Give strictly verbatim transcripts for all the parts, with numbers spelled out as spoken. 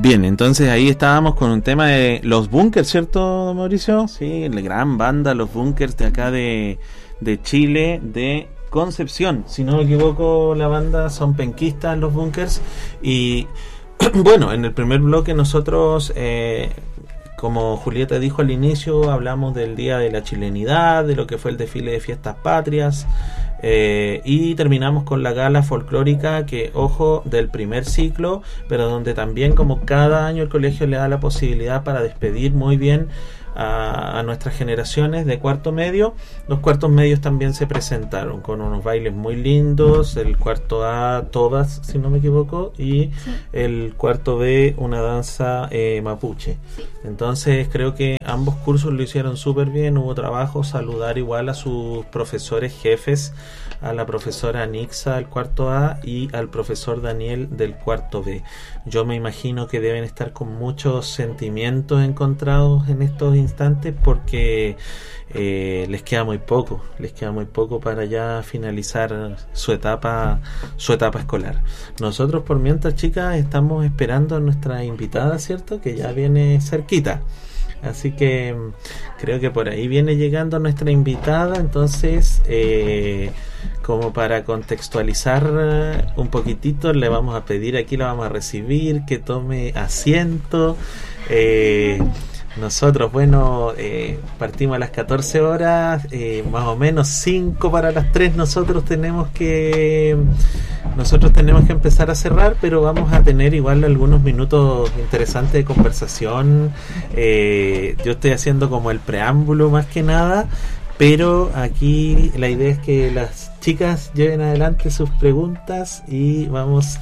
Bien, entonces ahí estábamos con un tema de los Bunkers, ¿cierto, Mauricio? Sí, la gran banda, los Bunkers de acá de, de Chile, de Concepción. Si no me equivoco, la banda son penquistas, los Bunkers. Y bueno, en el primer bloque nosotros, eh, como Julieta dijo al inicio, hablamos del Día de la Chilenidad, de lo que fue el desfile de Fiestas Patrias. Eh, y terminamos con la gala folclórica, que ojo, del primer ciclo, pero donde también, como cada año, el colegio le da la posibilidad para despedir muy bien a, a nuestras generaciones de cuarto medio. Los cuartos medios también se presentaron con unos bailes muy lindos, el cuarto A todas, si no me equivoco, y sí. El cuarto B una danza eh, mapuche. Sí. Entonces creo que ambos cursos lo hicieron súper bien, hubo trabajo. Saludar igual a sus profesores jefes, a la profesora Nixa del cuarto A y al profesor Daniel del cuarto B. Yo me imagino que deben estar con muchos sentimientos encontrados en estos instantes, porque eh, les queda muy poco, les queda muy poco para ya finalizar su etapa, su etapa escolar. Nosotros, por mientras, chicas, estamos esperando a nuestra invitada, ¿cierto? Que ya viene cerquita. Así que creo que por ahí viene llegando nuestra invitada. Entonces, eh, como para contextualizar un poquitito, le vamos a pedir, aquí la vamos a recibir, que tome asiento. Eh, nosotros, bueno, eh, partimos a las catorce horas, eh, más o menos cinco para las tres. Nosotros tenemos que nosotros tenemos que empezar a cerrar, pero vamos a tener igual algunos minutos interesantes de conversación. Eh, yo estoy haciendo como el preámbulo más que nada, pero aquí la idea es que las chicas lleven adelante sus preguntas y vamos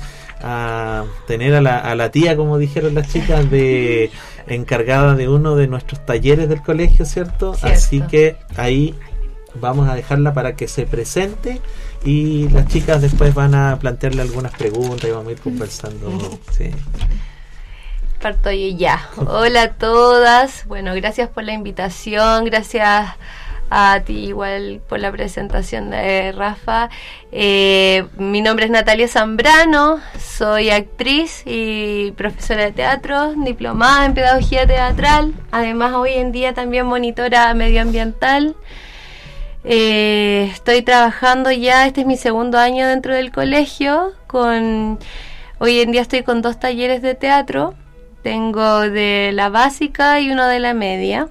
a tener a la, a la tía, como dijeron las chicas, de encargada de uno de nuestros talleres del colegio, ¿cierto? Cierto. Así que ahí vamos a dejarla para que se presente y las chicas después van a plantearle algunas preguntas y vamos a ir conversando. Sí. Parto yo ya. Hola a todas. Bueno, gracias por la invitación, gracias a ti igual por la presentación de Rafa. Eh, mi nombre es Natalia Zambrano, soy actriz y profesora de teatro, diplomada en pedagogía teatral, además hoy en día también monitora medioambiental. Eh, estoy trabajando ya, este es mi segundo año dentro del colegio, con hoy en día estoy con dos talleres de teatro, tengo de la básica y uno de la media,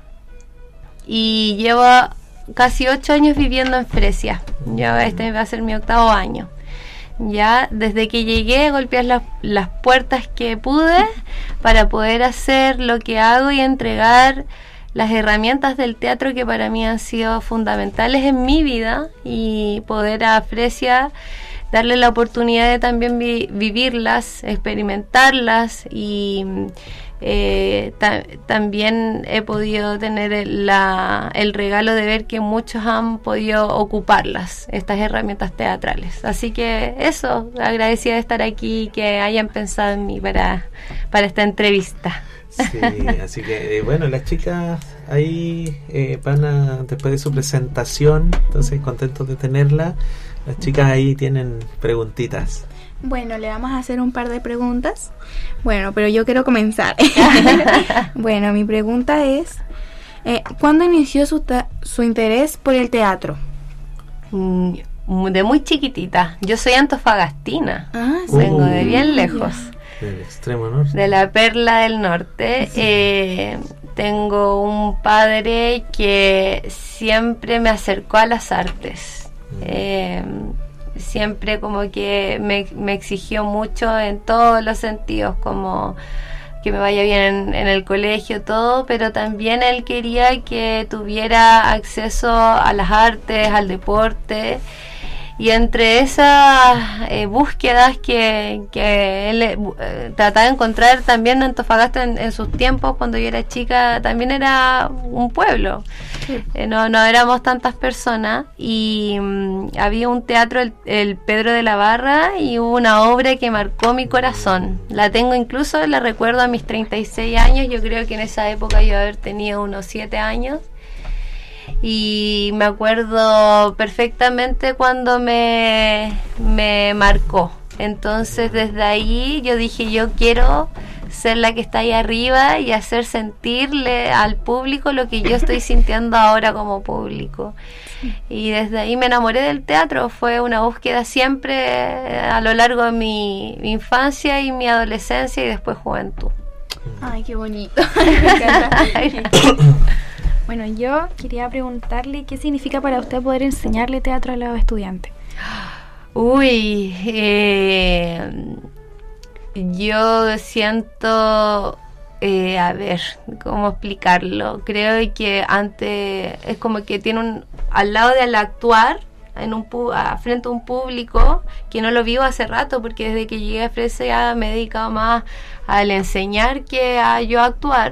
y llevo casi ocho años viviendo en Fresia. Ya este va a ser mi octavo año. Ya desde que llegué golpeé las, las puertas que pude para poder hacer lo que hago y entregar las herramientas del teatro que para mí han sido fundamentales en mi vida, y poder a Fresia darle la oportunidad de también vi, vivirlas, experimentarlas, y eh, ta, también he podido tener el, la, el regalo de ver que muchos han podido ocuparlas, estas herramientas teatrales. Así que eso, agradecida de estar aquí y que hayan pensado en mí para, para esta entrevista. Sí, así que eh, bueno, las chicas ahí eh, van a, después de su presentación, entonces contentos de tenerla. Las chicas ahí tienen preguntitas. Bueno, le vamos a hacer un par de preguntas. Bueno, pero yo quiero comenzar. Bueno, mi pregunta es, eh, ¿cuándo inició su, ta- su interés por el teatro? Mm, de muy chiquitita. Yo soy antofagastina. Ah, sí. Vengo de bien lejos. Del extremo norte. De la perla del norte. Sí. Eh, tengo un padre que siempre me acercó a las artes. Mm. Eh, siempre como que me, me exigió mucho en todos los sentidos, como que me vaya bien en, en el colegio, todo, pero también él quería que tuviera acceso a las artes, al deporte. Y entre esas eh, búsquedas que, que él eh, trataba de encontrar, también Antofagasta en, en sus tiempos, cuando yo era chica, también era un pueblo. Sí. Eh, no, no éramos tantas personas, y um, había un teatro, el, el Pedro de la Barra, y hubo una obra que marcó mi corazón. La tengo incluso, la recuerdo a mis treinta y seis años, yo creo que en esa época yo iba a haber tenido unos siete años. Y me acuerdo perfectamente cuando me, me marcó. Entonces desde ahí yo dije, yo quiero ser la que está ahí arriba y hacer sentirle al público lo que yo estoy sintiendo ahora como público. Y desde ahí me enamoré del teatro. Fue una búsqueda siempre a lo largo de mi, mi infancia y mi adolescencia y después juventud. Ay, qué bonito. Me encanta. Bueno, yo quería preguntarle qué significa para usted poder enseñarle teatro a los estudiantes. Uy, eh, yo siento, eh, a ver, ¿cómo explicarlo? Creo que antes es como que tiene un, al lado del actuar, en un pu- a, frente a un público, que no lo vivo hace rato, porque desde que llegué a Fresia me he dedicado más al enseñar que a yo actuar.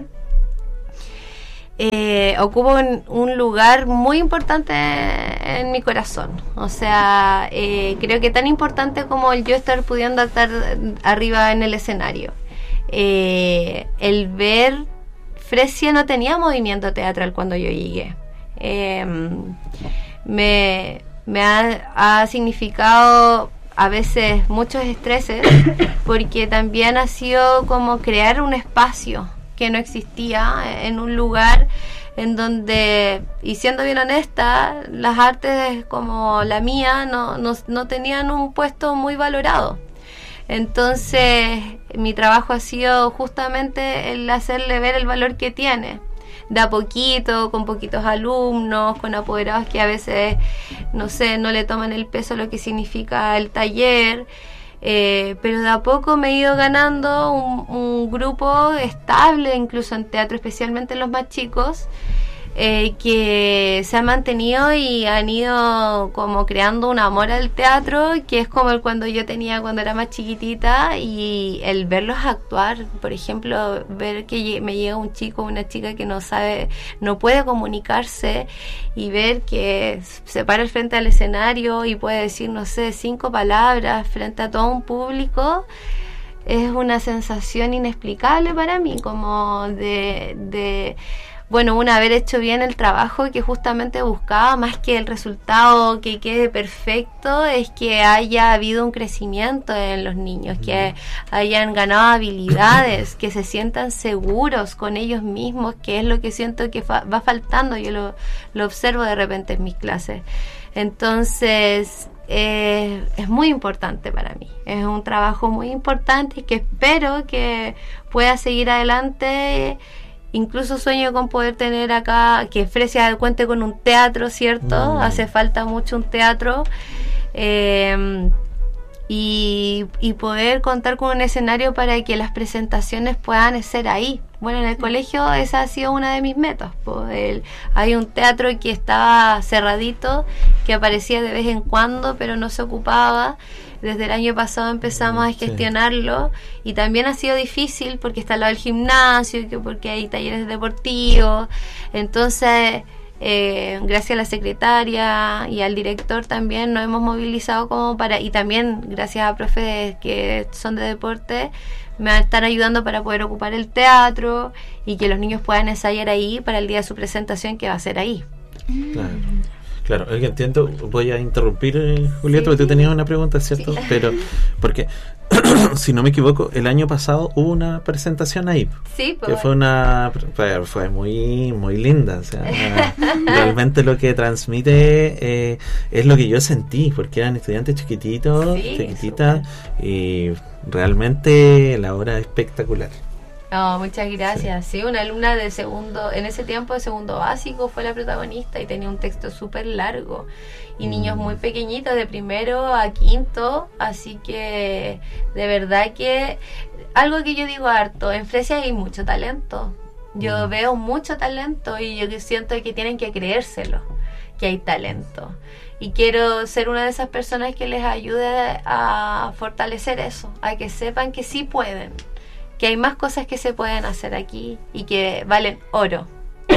Eh, ocupa un, un lugar muy importante en mi corazón. O sea, eh, creo que tan importante como el yo estar pudiendo actuar arriba en el escenario. Eh, el ver, Fresia no tenía movimiento teatral cuando yo llegué. Eh, me me ha, ha significado a veces muchos estreses, porque también ha sido como crear un espacio que no existía en un lugar en donde, y siendo bien honesta, las artes como la mía no, no, no tenían un puesto muy valorado. Entonces mi trabajo ha sido justamente el hacerle ver el valor que tiene, de a poquito, con poquitos alumnos, con apoderados que a veces, no sé, no le toman el peso a lo que significa el taller. Eh, pero de a poco me he ido ganando un, un grupo estable, incluso en teatro, especialmente los más chicos, eh, que se han mantenido y han ido como creando un amor al teatro, que es como el cuando yo tenía cuando era más chiquitita, y el verlos actuar, por ejemplo, ver que me llega un chico o una chica que no sabe, no puede comunicarse, y ver que se para al frente al escenario y puede decir, no sé, cinco palabras frente a todo un público, es una sensación inexplicable para mí, como de... de bueno, un haber hecho bien el trabajo que justamente buscaba, más que el resultado que quede perfecto, es que haya habido un crecimiento en los niños, que hayan ganado habilidades, que se sientan seguros con ellos mismos, que es lo que siento que fa- va faltando. Yo lo, lo observo de repente en mis clases. Entonces, eh, es muy importante para mí. Es un trabajo muy importante y que espero que pueda seguir adelante. Incluso sueño con poder tener acá, que Fresia cuente con un teatro, ¿cierto? Mm. Hace falta mucho un teatro. Eh, y, y poder contar con un escenario para que las presentaciones puedan ser ahí. Bueno, en el colegio esa ha sido una de mis metas. Pues el, hay un teatro que estaba cerradito, que aparecía de vez en cuando, pero no se ocupaba. Desde el año pasado empezamos a gestionarlo, sí. Y también ha sido difícil porque está al lado del gimnasio, que porque hay talleres deportivos. Entonces, eh, gracias a la secretaria y al director también nos hemos movilizado como para, y también gracias a profes que son de deporte, me están ayudando para poder ocupar el teatro y que los niños puedan ensayar ahí para el día de su presentación, que va a ser ahí. Claro. Claro, oye, entiendo, voy a interrumpir, eh, Julieta, sí, porque tú tenías una pregunta, ¿cierto? Sí. Pero, porque, si no me equivoco, el año pasado hubo una presentación ahí. Sí, pues. Que fue una, fue, fue muy muy linda, o sea, realmente lo que transmite eh, es lo que yo sentí, porque eran estudiantes chiquititos, sí, chiquititas, super. Y realmente la obra es espectacular. No, muchas gracias. Sí. sí, una alumna de segundo, en ese tiempo de segundo básico fue la protagonista y tenía un texto súper largo. Y mm. niños muy pequeñitos, de primero a quinto, así que de verdad que algo que yo digo harto, en Fresia hay mucho talento. Yo mm. veo mucho talento y yo siento que tienen que creérselo, que hay talento. Y quiero ser una de esas personas que les ayude a fortalecer eso, a que sepan que sí pueden, que hay más cosas que se pueden hacer aquí y que valen oro.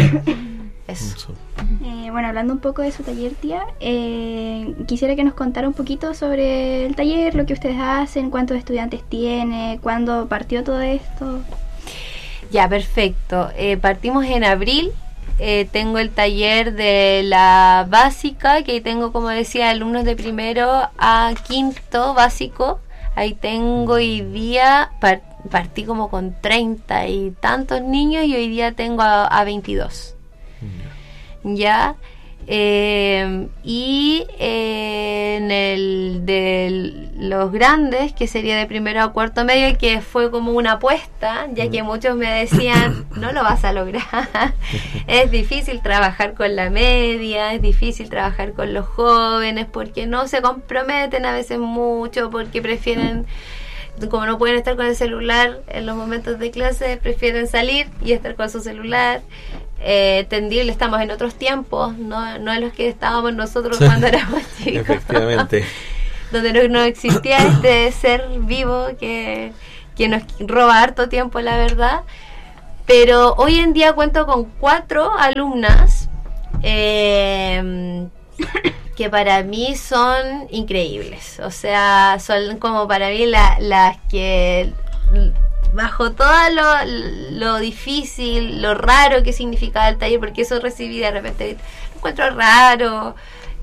Eso. Eh, bueno, hablando un poco de su taller, tía, eh, quisiera que nos contara un poquito sobre el taller, lo que ustedes hacen, cuántos estudiantes tiene, cuándo partió todo esto. Ya, perfecto. Eh, partimos en abril. Eh, tengo el taller de la básica, que ahí tengo, como decía, alumnos de primero a quinto básico. Ahí tengo hoy día... Part- partí como con treinta y tantos niños y hoy día tengo a, a veintidós. Mm. Ya. Eh, y eh, en el de los grandes, que sería de primero a cuarto medio, que fue como una apuesta, ya que muchos me decían, no lo vas a lograr, es difícil trabajar con la media, es difícil trabajar con los jóvenes, porque no se comprometen a veces mucho, porque prefieren, como no pueden estar con el celular en los momentos de clase, prefieren salir y estar con su celular. Eh, tendible, estamos en otros tiempos, no, no en los que estábamos nosotros cuando éramos chicos. Efectivamente. Donde no, no existía este ser vivo que, que nos roba harto tiempo, la verdad. Pero hoy en día cuento con cuatro alumnas eh, que para mí son increíbles. O sea, son como para mí la, las que... bajo todo lo, lo difícil, lo raro que significaba el taller, porque eso recibí de repente, lo encuentro raro,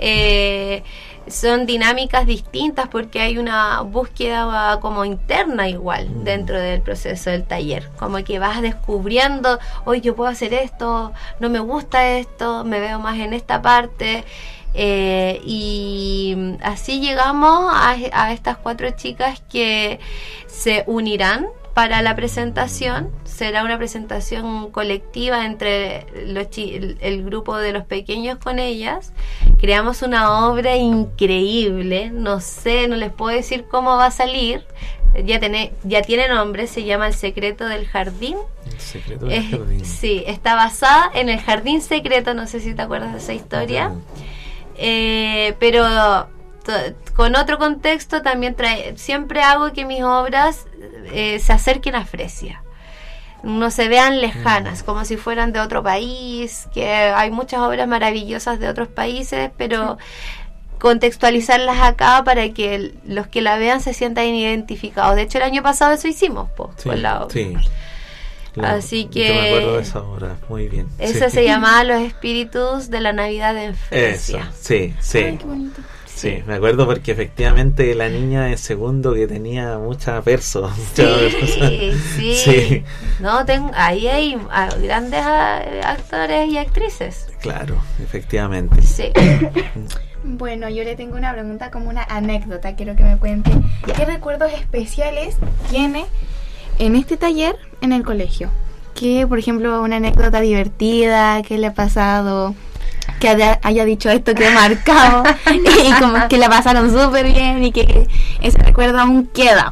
eh, son dinámicas distintas porque hay una búsqueda como interna igual dentro del proceso del taller, como que vas descubriendo, hoy yo puedo hacer esto, no me gusta esto, me veo más en esta parte. Eh, y así llegamos a, a estas cuatro chicas que se unirán para la presentación. Será una presentación colectiva entre los chi- el grupo de los pequeños con ellas. Creamos una obra increíble, no sé, no les puedo decir cómo va a salir, ya tiene, ya tiene nombre, se llama El secreto del jardín. El secreto del es, jardín. Sí, está basada en el jardín secreto, no sé si te acuerdas de esa historia. No. Eh, pero t- con otro contexto también trae, siempre hago que mis obras eh, se acerquen a Fresia, no se vean lejanas, mm. como si fueran de otro país, que hay muchas obras maravillosas de otros países, pero sí. contextualizarlas acá para que los que la vean se sientan identificados. De hecho, el año pasado eso hicimos, po, sí, con la obra. Sí. La, Así que yo me acuerdo de esa obra, muy bien. Esa sí. se llamaba Los espíritus de la Navidad en Fresia. Eso, sí, sí. Ay, qué bonito. Sí, sí, me acuerdo porque efectivamente la niña de segundo que tenía mucha verso. Sí, mucha sí. sí. No, tengo, ahí hay a, grandes a, actores y actrices. Claro, efectivamente. Sí. Bueno, yo le tengo una pregunta como una anécdota, quiero que me cuente. ¿Qué recuerdos especiales tiene en este taller en el colegio? Que, por ejemplo, una anécdota divertida, que le ha pasado, que haya, haya dicho esto que he marcado, y como que la pasaron súper bien y que ese recuerdo aún queda.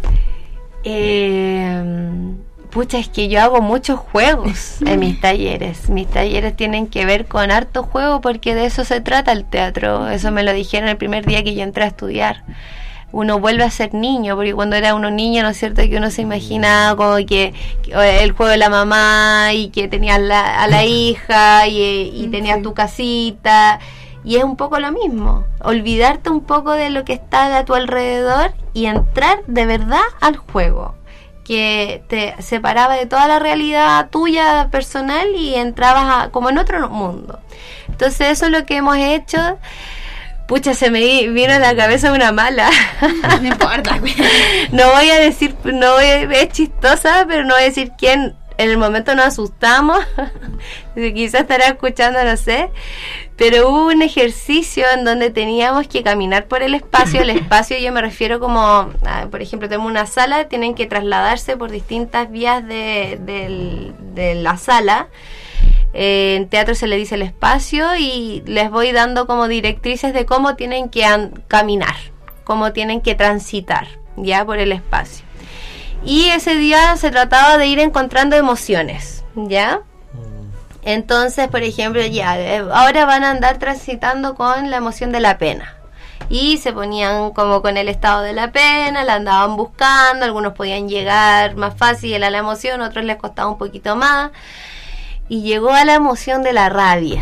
Eh, pucha, es que yo hago muchos juegos en mis talleres. Mis talleres tienen que ver con harto juego porque de eso se trata el teatro. Eso me lo dijeron el primer día que yo entré a estudiar. Uno vuelve a ser niño, porque cuando era uno niño, ¿no es cierto?, que uno se imaginaba como que, que el juego de la mamá y que tenías la, a la hija y, y tenías tu casita, y es un poco lo mismo, olvidarte un poco de lo que está a tu alrededor y entrar de verdad al juego, que te separaba de toda la realidad tuya personal y entrabas a, como en otro mundo. Entonces eso es lo que hemos hecho. Pucha, se me vino a la cabeza una mala. No importa. No voy a decir, no voy a, es chistosa, pero no voy a decir quién. En el momento nos asustamos. Quizás estará escuchando, no sé. Pero hubo un ejercicio en donde teníamos que caminar por el espacio. El espacio yo me refiero como, a, por ejemplo, tenemos una sala, tienen que trasladarse por distintas vías de, de, de la sala. Eh, en teatro se le dice el espacio y les voy dando como directrices de cómo tienen que an- caminar, cómo tienen que transitar ya por el espacio. Y ese día se trataba de ir encontrando emociones, ¿ya? Entonces, por ejemplo, ya ahora van a andar transitando con la emoción de la pena. Y se ponían como con el estado de la pena, la andaban buscando, algunos podían llegar más fácil a la emoción, otros les costaba un poquito más. Y llegó a la emoción de la rabia.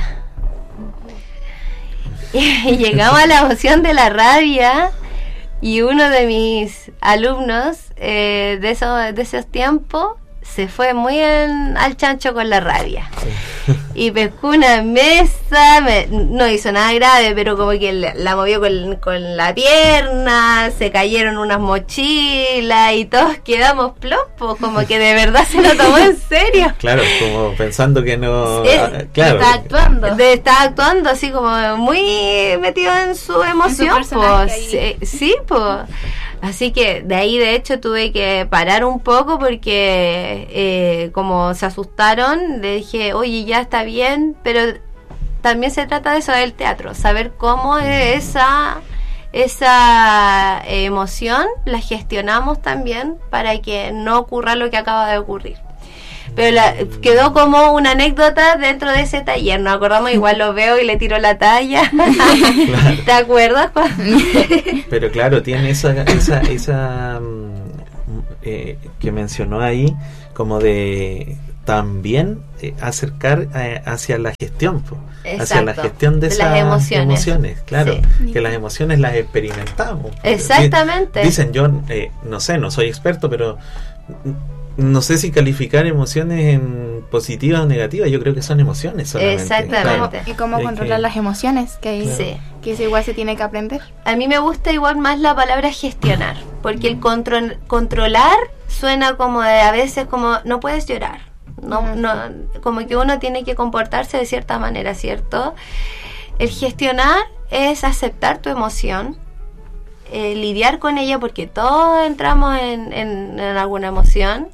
Y llegamos a la emoción de la rabia y uno de mis alumnos eh, de, esos, de esos tiempos se fue muy en, al chancho con la rabia. y pescó una mesa, me, no hizo nada grave, pero como que la, la movió con, con la pierna, se cayeron unas mochilas y todos quedamos plopos, como que de verdad se lo tomó en serio. Claro, como pensando que no... Es, ah, claro. Estaba actuando. De, estaba actuando así como muy metido en su emoción. En su personaje Sí, sí, pues. Así que de ahí de hecho tuve que parar un poco porque eh, como se asustaron, le dije, oye, ya está bien, pero también se trata de eso del teatro, saber cómo es esa, esa eh, emoción la gestionamos también para que no ocurra lo que acaba de ocurrir. Pero la, quedó como una anécdota dentro de ese taller. Nos acordamos, igual lo veo y le tiro la talla. Claro. ¿Te acuerdas, Juan? Pero claro, tiene esa, esa, esa eh, que mencionó ahí, como de también eh, acercar eh, hacia la gestión, po, hacia la gestión de, de esas emociones. emociones claro, sí. Que las emociones las experimentamos. Exactamente. Dicen, yo eh, no sé, no soy experto, pero no sé si calificar emociones en positivas o negativas. Yo creo que son emociones solamente. Exactamente. Claro. Y cómo es controlar que, las emociones, que, claro. sí. que eso igual se tiene que aprender. A mí me gusta igual más la palabra gestionar, porque el control, controlar suena como de a veces como no puedes llorar, no, no, como que uno tiene que comportarse de cierta manera, ¿cierto? El gestionar es aceptar tu emoción, eh, lidiar con ella, porque todos entramos en, en, en alguna emoción,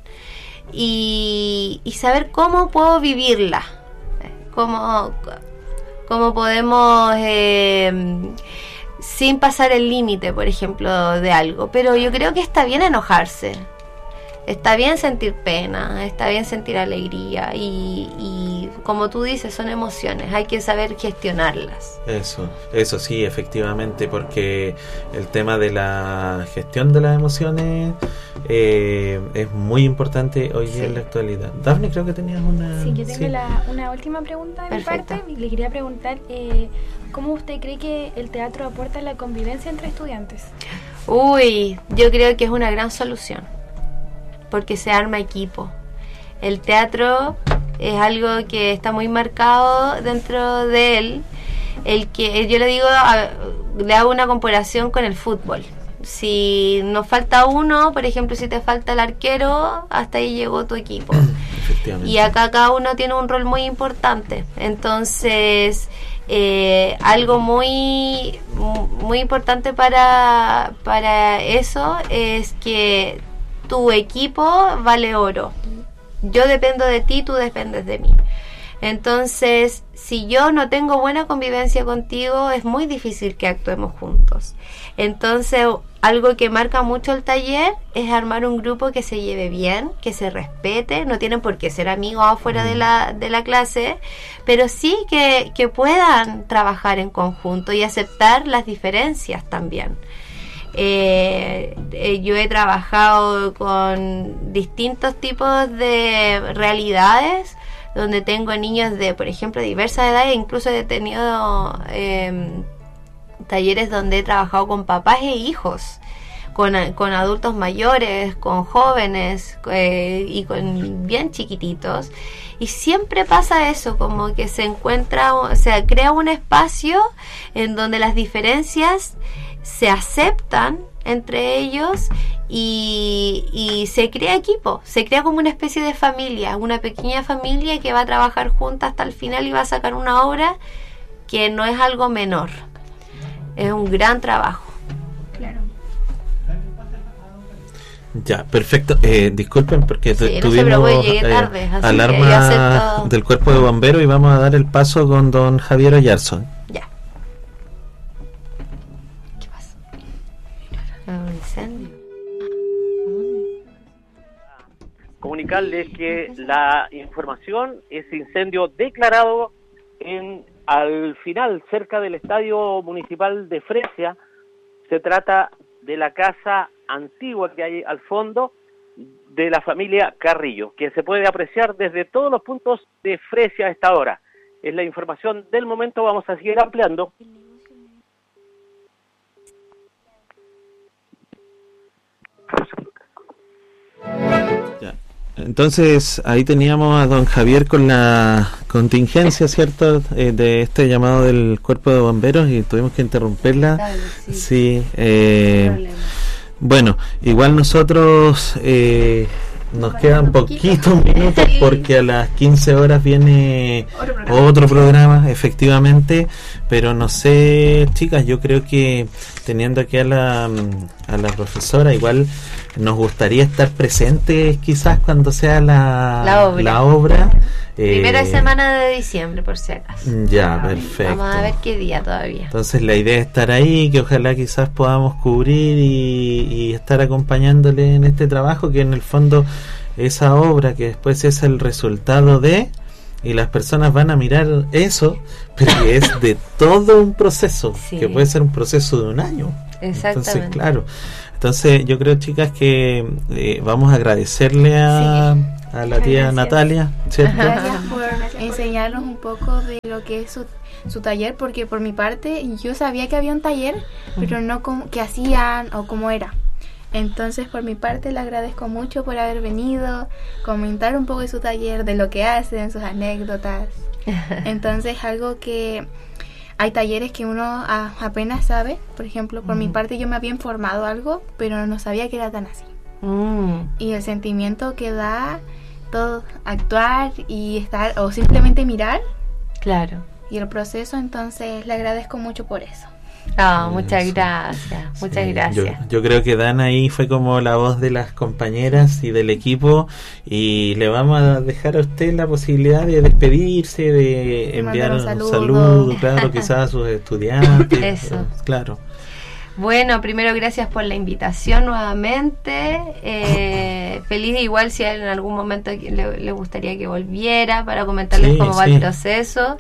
y, y saber cómo puedo vivirla, cómo, cómo podemos eh, sin pasar el límite, por ejemplo, de algo. Pero yo creo que está bien enojarse, está bien sentir pena, está bien sentir alegría, y, y como tú dices, son emociones, hay que saber gestionarlas. Eso, eso sí, efectivamente, porque el tema de la gestión de las emociones eh, es muy importante hoy día sí. en la actualidad. Daphne, creo que tenías una... Sí, yo tengo sí. la, una última pregunta de Perfecto. mi parte. Le quería preguntar, eh, ¿cómo usted cree que el teatro aporta a la convivencia entre estudiantes? Uy, yo creo que es una gran solución, porque se arma equipo. El teatro es algo que está muy marcado dentro de él. El que yo le digo, a, le hago una comparación con el fútbol. Si nos falta uno, por ejemplo, si te falta el arquero, hasta ahí llegó tu equipo. Y acá cada uno tiene un rol muy importante. Entonces, eh, algo muy muy importante para para eso es que tu equipo vale oro. Yo dependo de ti, tú dependes de mí. Entonces, si yo no tengo buena convivencia contigo, es muy difícil que actuemos juntos. Entonces, algo que marca mucho el taller es armar un grupo que se lleve bien, que se respete. No tienen por qué ser amigos afuera de la, de la clase, pero sí que, que puedan trabajar en conjunto y aceptar las diferencias también. Eh, eh, yo he trabajado con distintos tipos de realidades, donde tengo niños de, por ejemplo, diversas edades. Incluso he tenido eh, talleres donde he trabajado con papás e hijos, con, con adultos mayores, con jóvenes eh, y con bien chiquititos. Y siempre pasa eso, como que se encuentra, o sea, crea un espacio en donde las diferencias se aceptan entre ellos y, y se crea equipo, se crea como una especie de familia, una pequeña familia que va a trabajar junta hasta el final y va a sacar una obra que no es algo menor, es un gran trabajo. Claro. Ya, perfecto. Eh, disculpen porque sí, no tuvimos sé, llegué tarde, eh, así alarma del cuerpo de bomberos y vamos a dar el paso con don Javier Oyarzo. Ya. ¿Qué pasa? Un incendio. Comunicarles que la información es incendio declarado en al final, cerca del Estadio Municipal de Fresia. Se trata de la casa antigua que hay al fondo de la familia Carrillo, que se puede apreciar desde todos los puntos de Fresia a esta hora. Es la información del momento, vamos a seguir ampliando. Ya. Entonces ahí teníamos a don Javier con la contingencia, ¿cierto? Eh, de este llamado del cuerpo de bomberos y tuvimos que interrumpirla. Dale, sí. Sí. Eh, bueno, igual nosotros eh, nos quedan poquitos minutos porque a las quince horas viene Otro programa. otro programa, efectivamente, pero no sé, chicas, yo creo que teniendo aquí a la, a la profesora, igual nos gustaría estar presentes quizás cuando sea la, La obra. la obra. Primera Eh, semana de diciembre, por si acaso. Ya, perfecto. Vamos a ver qué día todavía. Entonces la idea es estar ahí, que ojalá quizás podamos cubrir y, y estar acompañándole en este trabajo, que en el fondo esa obra que después es el resultado de, y las personas van a mirar eso, pero que es de todo un proceso, Sí. que puede ser un proceso de un año. Exactamente. Entonces, claro. Entonces yo creo, chicas, que eh, vamos a agradecerle a, a la tía Gracias. Natalia, ¿cierto? Gracias por enseñarnos un poco de lo que es su, su taller, porque por mi parte yo sabía que había un taller, pero no como, qué hacían o cómo era. Entonces por mi parte le agradezco mucho por haber venido, comentar un poco de su taller, de lo que hacen, sus anécdotas. Entonces algo que hay talleres que uno a, apenas sabe, por ejemplo, por mi parte yo me había informado algo, pero no sabía que era tan así. Mm, Y el sentimiento que da todo actuar y estar o simplemente mirar claro. y el proceso, entonces le agradezco mucho por eso. Ah, muchas Eso. gracias, muchas Sí, gracias. Yo, yo creo que Dan ahí fue como la voz de las compañeras y del equipo, y le vamos a dejar a usted la posibilidad de despedirse, de enviar mandar un un saludo, saludo. claro, quizás a sus estudiantes. Eso. Claro. Bueno, primero gracias por la invitación nuevamente. Eh, feliz igual si en algún momento le, le gustaría que volviera para comentarles Sí, cómo va sí. el proceso.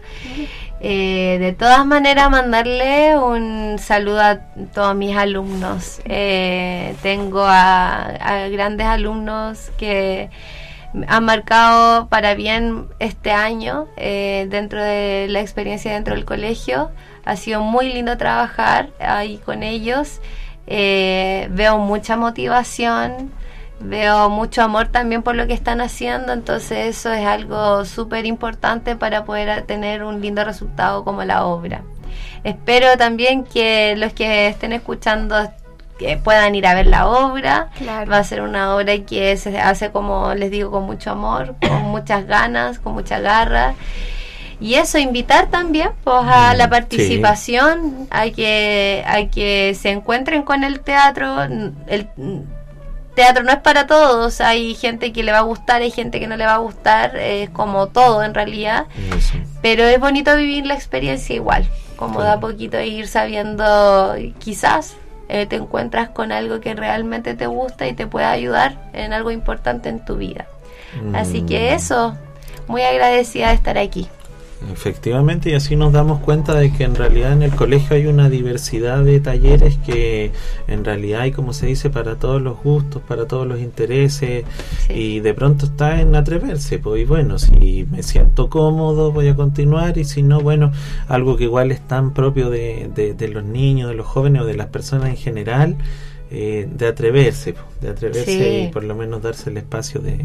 Eh, de todas maneras, mandarle un saludo a todos mis alumnos. Eh, tengo a, a grandes alumnos que han marcado para bien este año eh, dentro de la experiencia dentro del colegio. Ha sido muy lindo trabajar ahí con ellos. Eh, veo mucha motivación, veo mucho amor también por lo que están haciendo, entonces eso es algo súper importante para poder tener un lindo resultado como la obra. Espero también que los que estén escuchando que puedan ir a ver la obra. Claro. Va a ser una obra que se hace, como les digo, con mucho amor, con muchas ganas, con mucha garra. Y eso, invitar también pues a la participación, a que a que se encuentren con el teatro. El teatro no es para todos, hay gente que le va a gustar, hay gente que no le va a gustar, es como todo en realidad. Eso. Pero es bonito vivir la experiencia igual, como de a poquito ir sabiendo, quizás eh, te encuentras con algo que realmente te gusta y te puede ayudar en algo importante en tu vida. Así que eso, muy agradecida de estar aquí. Efectivamente, y así nos damos cuenta de que en realidad en el colegio hay una diversidad de talleres que en realidad hay, como se dice, para todos los gustos, para todos los intereses, Sí. y de pronto está en atreverse, pues, y bueno, si me siento cómodo voy a continuar, y si no, bueno, algo que igual es tan propio de, de, de los niños, de los jóvenes o de las personas en general, eh, de atreverse, pues, de atreverse Sí. y por lo menos darse el espacio de...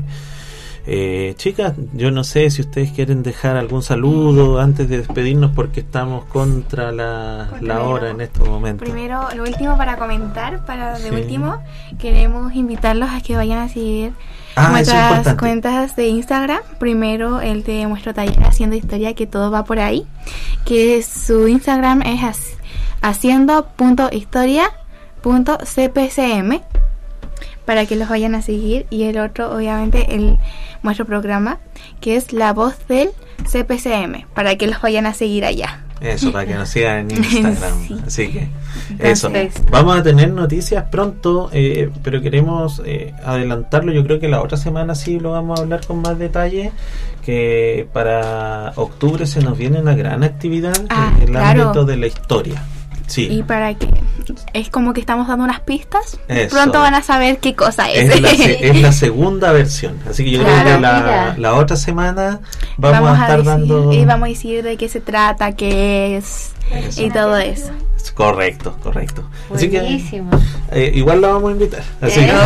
Eh, chicas, yo no sé si ustedes quieren dejar algún saludo antes de despedirnos, porque estamos contra la, Pues la primero- hora en estos momentos. Primero, lo último para comentar, para de Sí. último, queremos invitarlos a que vayan a seguir Ah, eso es nuestras importante. cuentas de Instagram. Primero el de nuestro taller Haciendo Historia, que todo va por ahí, que su Instagram es hac- haciendo punto historia punto c p c m, para que los vayan a seguir. Y el otro, obviamente, el nuestro programa, que es La Voz del C P C M, para que los vayan a seguir allá. Eso, para que nos sigan en Instagram. Sí. Así que eso. Entonces- Vamos a tener noticias pronto, eh, pero queremos eh, adelantarlo. Yo creo que la otra semana sí lo vamos a hablar con más detalle, que para octubre se nos viene una gran actividad Ah, en el claro. ámbito de la historia. Sí. Y para que es como que estamos dando unas pistas. Eso. Pronto van a saber qué cosa es. Es la, se- es la segunda versión, así que yo Claro, creo que la, mira. la otra semana vamos, a estar decir, dando y vamos a decir de qué se trata, qué es Eso. y todo eso. Correcto, correcto. Así Buenísimo. que eh, igual la vamos a invitar. Así Eso.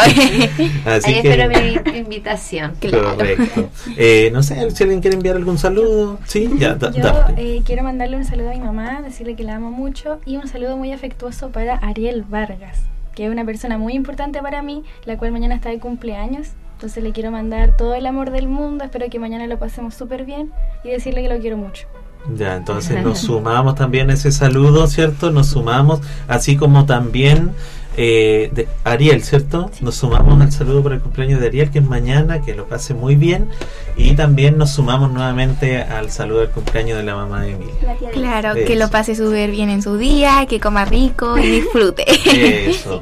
que, así Ahí que- espero mi invitación. correcto. Eh, no sé si alguien quiere enviar algún saludo. Sí, ya, da, Yo da. eh, quiero mandarle un saludo a mi mamá, decirle que la amo mucho y un saludo muy afectuoso para Ariel Vargas, que es una persona muy importante para mí, la cual mañana está de cumpleaños. Entonces le quiero mandar todo el amor del mundo, espero que mañana lo pasemos súper bien y decirle que lo quiero mucho. Ya, entonces nos sumamos también a ese saludo, ¿cierto? Nos sumamos, así como también eh, de Ariel, ¿cierto? Nos sumamos al saludo por el cumpleaños de Ariel, que es mañana, que lo pase muy bien. Y también nos sumamos nuevamente al saludo del cumpleaños de la mamá de Emilia. La tía de- Claro, Eso. que lo pase súper bien en su día, que coma rico y disfrute. Eso.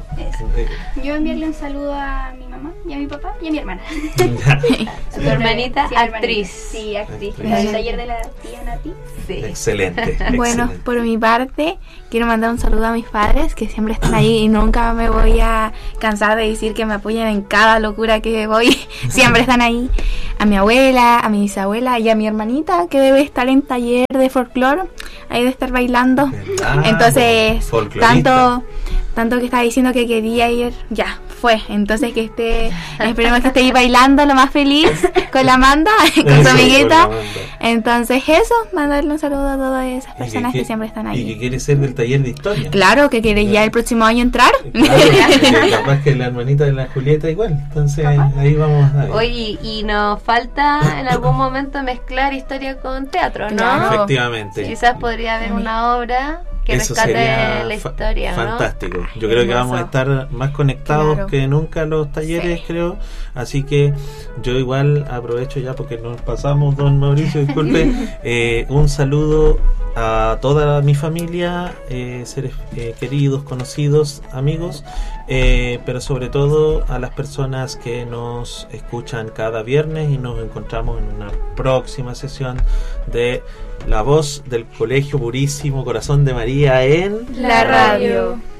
Yo enviarle un saludo a mi mamá y a mi papá y a mi hermana. Ya. Tu hermanita, Sí, mi hermanita. actriz. Sí, actriz. Actriz. En el taller de la tía Nati. Sí. Excelente. Bueno, excelente. por mi parte, quiero mandar un saludo a mis padres que siempre están ahí y nunca me voy a cansar de decir que me apoyan en cada locura que voy. Siempre están ahí. A mi abuela, a mi bisabuela y a mi hermanita que debe estar en taller de folclore, ahí de estar bailando. Ah, Entonces, folclorista. tanto tanto que estaba diciendo que quería ir, ya fue. Entonces que esté, esperemos que esté ahí bailando lo más feliz con la Amanda, con Eso, su amiguita. con la Amanda. Entonces eso, mandarle un saludo a todas esas Y personas que, que- siempre están Y que ahí. quiere ser del taller de historia. Claro, que quiere ya el próximo año entrar. Claro, que capaz que la hermanita de la Julieta igual. Entonces ahí vamos a ver. Oye, y nos falta en algún momento mezclar historia con teatro, ¿no? Claro. Efectivamente. Quizás podría haber una obra que Eso rescate sería la fa- historia, ¿no? fantástico. Yo creo que hermoso. vamos a estar más conectados Claro. que nunca en los talleres, Sí. creo. Así que yo igual aprovecho ya porque nos pasamos, don Mauricio, disculpe. eh, un saludo a toda mi familia, eh, seres eh, queridos, conocidos, amigos, eh, pero sobre todo a las personas que nos escuchan cada viernes y nos encontramos en una próxima sesión de La Voz del Colegio Purísimo Corazón de María en La radio.